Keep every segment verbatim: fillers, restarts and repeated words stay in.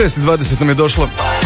šest i dvadeset nam je došlo.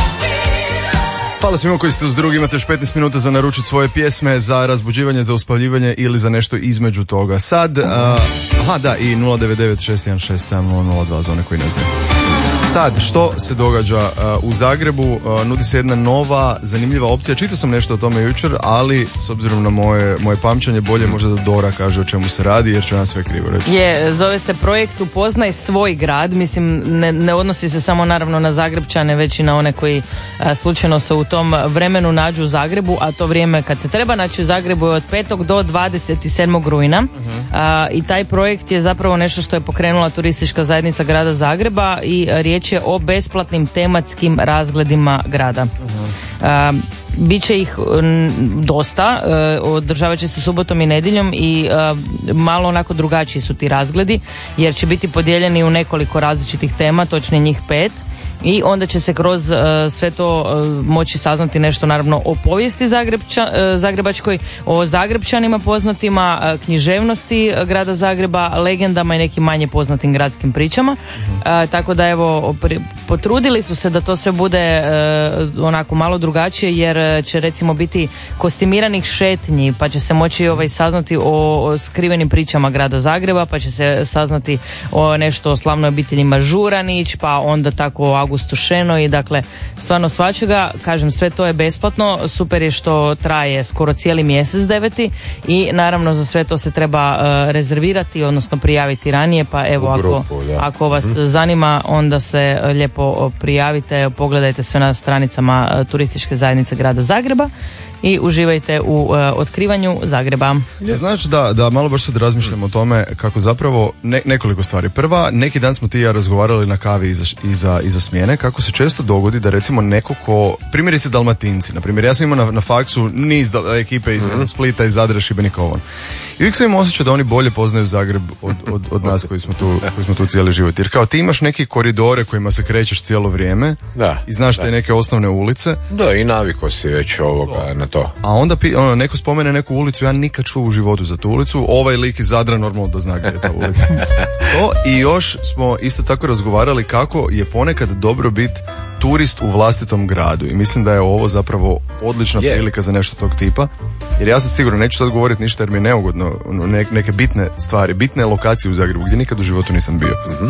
Hvala svima koji ste uz drugi, imate još petnaest minuta za naručiti svoje pjesme, za razbuđivanje, za uspavljivanje ili za nešto između toga. Sad, uh, aha da, i nula devet devet šest jedan šest sedam nula nula dva za one koji ne znaju. Sad, što se događa uh, u Zagrebu? Uh, nudi se jedna nova, zanimljiva opcija. Čitao sam nešto o tome jučer, ali s obzirom na moje, moje pamćenje, bolje možda da Dora kaže o čemu se radi, jer ću nam sve krivo reći. Je, zove se projekt Upoznaj svoj grad. Mislim, ne, ne odnosi se samo naravno na Zagrebčane, već i na one koji a, slučajno se u tom vremenu nađu u Zagrebu, a to vrijeme kad se treba naći u Zagrebu je od petog do dvadeset sedmog rujna. Uh-huh. A, i taj projekt je zapravo nešto što je pokrenula turistička zajednica grada Zagreba i riječ je o besplatnim tematskim razgledima grada. Uh-huh. Uh, Biće ih n, dosta, uh, održavat će se subotom i nedjeljom i uh, malo onako drugačiji su ti razgledi, jer će biti podijeljeni u nekoliko različitih tema, točnije njih pet. I onda će se kroz uh, sve to uh, moći saznati nešto naravno o povijesti Zagrebča, uh, zagrebačkoj, o Zagrebčanima poznatima, uh, književnosti uh, grada Zagreba, legendama i nekim manje poznatim gradskim pričama. Uh, tako da evo, pri, potrudili su se da to sve bude uh, onako malo drugačije, jer će recimo biti kostimiranih šetnji, pa će se moći ovaj, saznati o, o skrivenim pričama grada Zagreba, pa će se saznati o nešto o slavnoj obitelji Mažuranić, pa onda tako o Augustu Šeno i dakle stvarno svačega. Kažem, sve to je besplatno, super je što traje skoro cijeli mjesec deveti i naravno za sve to se treba uh, rezervirati, odnosno prijaviti ranije, pa evo grupu, ako, ako vas mm-hmm. zanima, onda se uh, lijepo prijavite, pogledajte sve na stranicama uh, turističke zajednice grada Zagreba i uživajte u uh, otkrivanju Zagreba. Ja, znači da, da malo baš sad razmišljam o tome kako zapravo ne, nekoliko stvari. Prva, neki dan smo ti i ja razgovarali na kavi iza, iza, iza smjene, kako se često dogodi da recimo neko ko, primjerice Dalmatinci, na primjer, ja sam imao na, na faksu niz da, ekipe iz mm-hmm. Splita, iz Zadra, Šibenika, ovom. I uvijek sam imao osjećaj da oni bolje poznaju Zagreb od, od, od nas koji smo, tu, koji smo tu cijeli život. Jer kao ti imaš neki koridore kojima se krećeš cijelo vrijeme da, i znaš te neke osnovne ulice. Da, i naviko si već ovoga na to. A onda ono, neko spomene neku ulicu, ja nikad čuo u životu za tu ulicu, ovaj lik iz Zadra normalno da zna gdje je ta ulica. To, i još smo isto tako razgovarali kako je ponekad dobro biti turist u vlastitom gradu i mislim da je ovo zapravo odlična yeah. prilika za nešto tog tipa, jer ja sam siguran, neću sad govoriti ništa jer mi je neugodno, ne, neke bitne stvari, bitne lokacije u Zagrebu gdje nikad u životu nisam bio. Mm-hmm.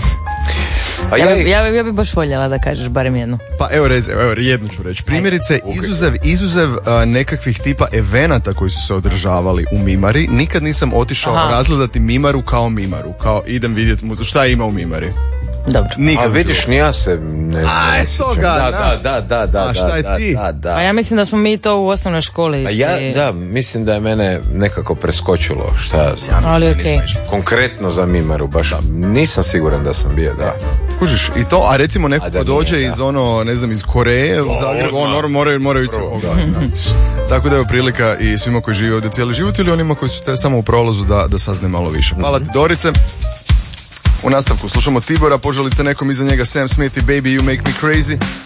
A ja, ja, ja bih baš voljela da kažeš barem jednu. Pa evo, rez, evo jednu ću reći. Primjerice, izuzev, izuzev uh, nekakvih tipa evenata koji su se održavali u Mimari, nikad nisam otišao Aha. razgledati Mimaru kao Mimaru, kao idem vidjeti muze, šta ima u Mimari. Dobro. Nikad. A vidiš, ni ja se ne Aj, toga, da, da, da, da, da, a šta je da, ti? Da, da. A ja mislim da smo mi to u osnovnoj školi. A ja, da, mislim da je mene nekako preskočilo, šta ja znam. Ali okej. Okay. Konkretno za Mimaru, baš da. Nisam siguran da sam bio, da. Kužiš, i to, a recimo neko ko dođe nije, iz ono, ne znam, iz Koreje u Zagrebu, on moraju, moraju ići u Tako da je prilika i svima koji žive ovdje cijeli život ili onima koji su te samo u prolazu da, da sazne malo više. Hvala ti, Dorice. U nastavku slušamo Tibora, požalice nekom iza njega Sam Smith i Baby You Make Me Crazy.